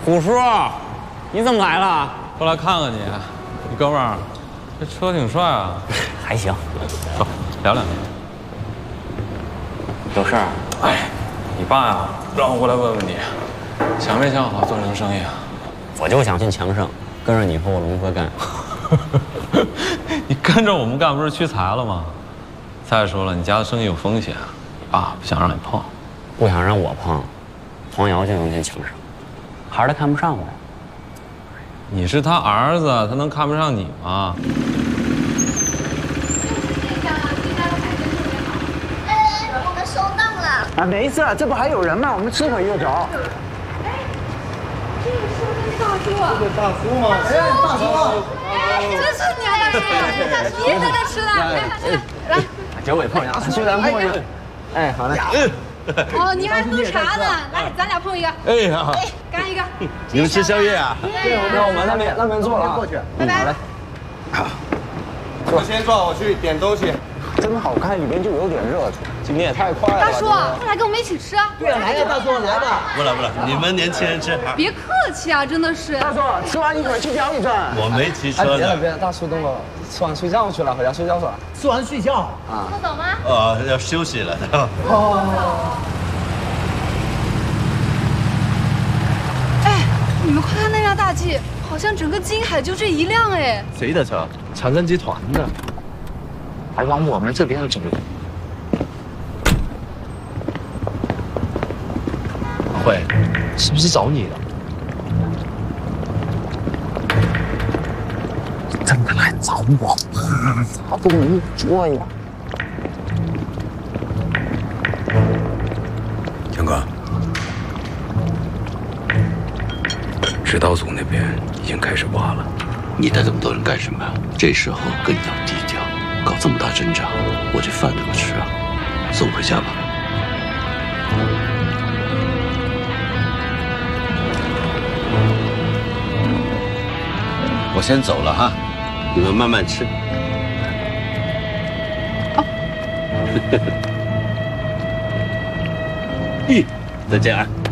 虎叔，你怎么来了？ 过来看看你，你哥们儿，这车挺帅啊。 还行， 走，聊聊。 有事儿？ 哎，你爸呀，让我过来问问你，想没想好做这个生意啊？ 我就想进强盛，跟着你和我龙哥干。 你跟着我们干不是屈才了吗？再说了，你家的生意有风险，你爸不想让你碰。 不想让我碰，黄瑶就能进强盛，还是他看不上我。 你是他儿子，他能看不上你吗？ 我们收档了。 啊，没事，这不还有人吗？我们吃会就走。 这个是不是大叔？ 这个大叔吗？ 哎，大叔！哎，这是你啊，大叔！你也在这吃了，来， 九尾碰一下，去咱碰一个。哎，好嘞。 哦，你还喝茶呢？来，咱俩碰一个。 哎呀， 干一个。 你们吃宵夜啊？ 对， 那我们那边坐了，过去。 拜拜。 我先坐，我去点东西。 真好看，里面就有点热情。今天也太快了。 大叔，快来跟我们一起吃。 对啊，来呀，大叔，来吧。 不了，你们年轻人吃。 别客气啊，真的是。 大叔，吃完一会儿去表里转。 我没骑车的。 别了，大叔等会吃完睡觉去了，回家睡觉去了。吃完睡觉啊？ 不走吗？ 要休息了。 哎，你们快看那辆大 G，好像整个金海就这一辆哎。 谁的车？长盛集团的。 还往我们这边走。 会，是不是找你了？ 真的来找我？他都没说呀。 强哥，指导组那边已经开始挖了。 你带这么多人干什么？这时候更要低调，搞这么大阵仗，我这饭怎么吃啊？送回家吧。我先走了哈，你们慢慢吃。再见啊。